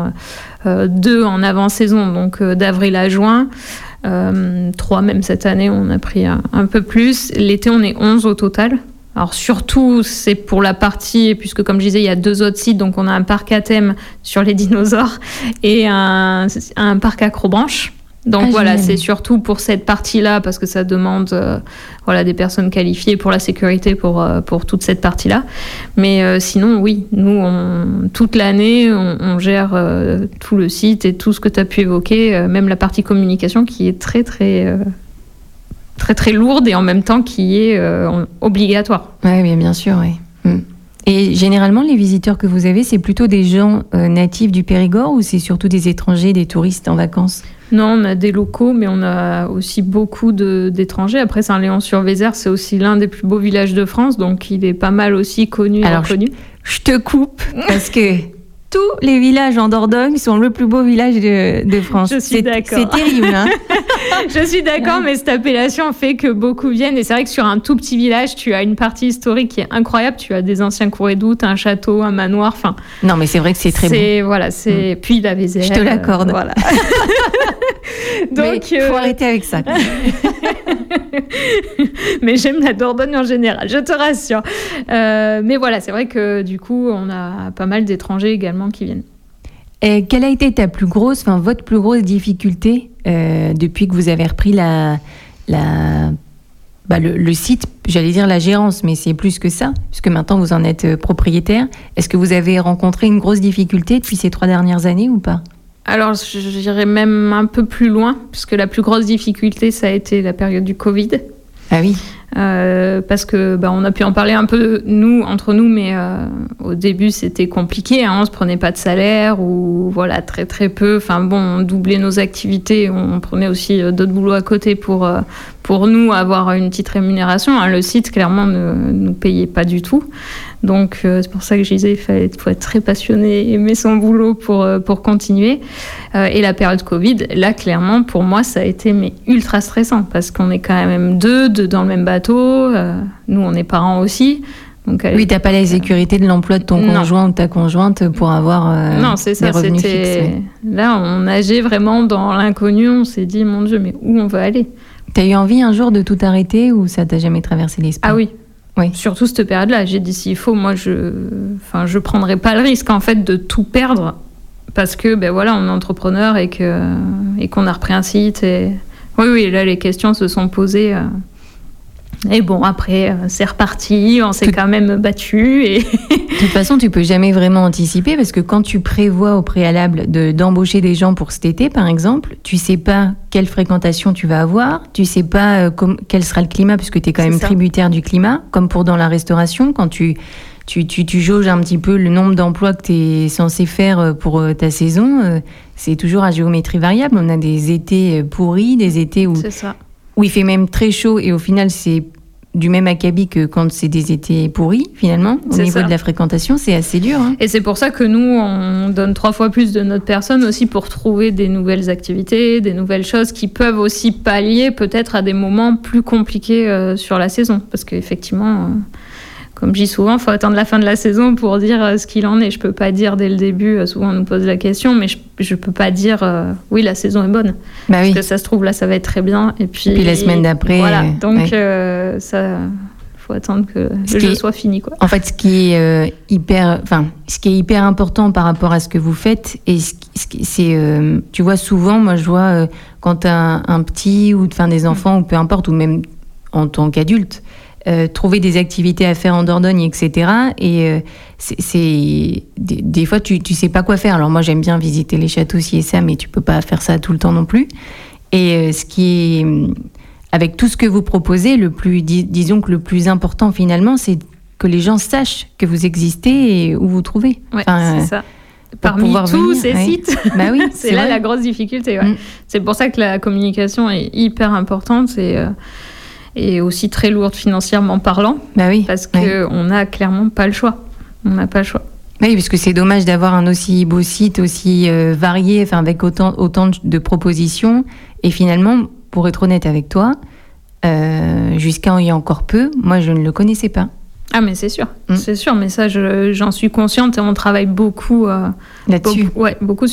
2 en avant-saison, donc d'avril à juin. 3 même cette année, on a pris un peu plus. L'été, on est 11 au total. Alors surtout, c'est pour la partie, puisque comme je disais, il y a 2 autres sites, donc on a un parc à thème sur les dinosaures et un parc acrobranche. Donc voilà, c'est surtout pour cette partie-là, parce que ça demande des personnes qualifiées pour la sécurité, pour toute cette partie-là. Mais sinon, oui, nous, toute l'année, on gère tout le site et tout ce que tu as pu évoquer, même la partie communication qui est très, très... très très lourde et en même temps qui est obligatoire. Oui, bien sûr, oui. Et généralement, les visiteurs que vous avez, c'est plutôt des gens natifs du Périgord ou c'est surtout des étrangers, des touristes en vacances ? Non, on a des locaux, mais on a aussi beaucoup d'étrangers. Après, Saint-Léon-sur-Vézère, c'est aussi l'un des plus beaux villages de France, donc il est pas mal aussi connu et reconnu. Je te coupe parce que tous les villages en Dordogne sont le plus beau village de France. Je suis d'accord. C'est terrible, hein. Je suis d'accord, mais cette appellation fait que beaucoup viennent. Et c'est vrai que sur un tout petit village, tu as une partie historique qui est incroyable. Tu as des anciens courets d'août, un château, un manoir. Enfin, non, mais c'est vrai que c'est très beau. Voilà, c'est puis la Vézère. Je te l'accorde. Voilà. Donc, faut arrêter avec ça. Mais j'aime la Dordogne en général, je te rassure. Mais voilà, c'est vrai que du coup, on a pas mal d'étrangers également qui viennent. Et quelle a été votre plus grosse difficulté depuis que vous avez repris le site, j'allais dire la gérance, mais c'est plus que ça, puisque maintenant vous en êtes propriétaire. Est-ce que vous avez rencontré une grosse difficulté depuis ces 3 dernières années ou pas ? Alors, j'irais même un peu plus loin, puisque la plus grosse difficulté, ça a été la période du Covid. Ah oui. Parce que on a pu en parler un peu entre nous, mais au début c'était compliqué, on se prenait pas de salaire ou voilà, très très peu. Enfin bon, on doublait nos activités, on prenait aussi d'autres boulots à côté pour nous avoir une petite rémunération. Le site clairement ne nous payait pas du tout. Donc c'est pour ça que je disais il faut être très passionné, aimer son boulot pour continuer. Et la période Covid, là clairement pour moi ça a été ultra stressant parce qu'on est quand même deux dans le même bateau. Nous on est parents aussi. Donc, oui, t'as pas la sécurité de l'emploi de ton conjoint ou de ta conjointe pour avoir non, c'est ça, des revenus fixes. Oui. Là on nageait vraiment dans l'inconnu, on s'est dit mon Dieu mais où on va aller ? T'as eu envie un jour de tout arrêter ou ça t'a jamais traversé l'esprit ? Ah oui. Oui. Surtout cette période-là, j'ai dit s'il faut, moi je prendrai pas le risque en fait de tout perdre parce que on est entrepreneur et qu'on a repris un site et oui là les questions se sont posées et bon après c'est reparti, on s'est quand même battu et de toute façon tu peux jamais vraiment anticiper parce que quand tu prévois au préalable d'embaucher des gens pour cet été par exemple, tu sais pas quelle fréquentation tu vas avoir, tu sais pas quel sera le climat puisque tu es quand même tributaire du climat, comme pour dans la restauration quand tu jauges un petit peu le nombre d'emplois que tu es censé faire pour ta saison, c'est toujours à géométrie variable. On a des étés pourris, des étés où il fait même très chaud et au final c'est du même acabit que quand c'est des étés pourris finalement au niveau de la fréquentation, c'est assez dur. Et c'est pour ça que nous on donne 3 fois plus de notre personne aussi pour trouver des nouvelles activités, des nouvelles choses qui peuvent aussi pallier peut-être à des moments plus compliqués sur la saison parce qu'effectivement comme je dis souvent, il faut attendre la fin de la saison pour dire ce qu'il en est. Je ne peux pas dire dès le début, souvent on nous pose la question, mais je ne peux pas dire oui, la saison est bonne. Parce que ça se trouve, là, ça va être très bien. Et puis la semaine d'après. Voilà, donc ça, il faut attendre que le jeu soit fini, quoi. En fait, ce qui est hyper important par rapport à ce que vous faites, et c'est, tu vois, souvent, moi je vois quand tu as un petit ou des enfants, ou peu importe, ou même en tant qu'adulte, trouver des activités à faire en Dordogne, etc. Et des fois, tu sais pas quoi faire. Alors moi, j'aime bien visiter les châteaux, ci et ça, mais tu peux pas faire ça tout le temps non plus. Et ce qui est, avec tout ce que vous proposez, disons que le plus important finalement, c'est que les gens sachent que vous existez et où vous trouvez. Ouais, c'est ça. Parmi tous ces sites, c'est là la grosse difficulté. Ouais. C'est pour ça que la communication est hyper importante. Et aussi très lourde financièrement parlant, parce qu'on n'a clairement pas le choix. On n'a pas le choix. Oui, parce que c'est dommage d'avoir un aussi beau site, aussi varié, avec autant de propositions. Et finalement, pour être honnête avec toi, jusqu'à il y a encore peu, moi, je ne le connaissais pas. Ah, mais c'est sûr, c'est sûr. Mais ça, j'en suis consciente et on travaille beaucoup là-dessus. Beaucoup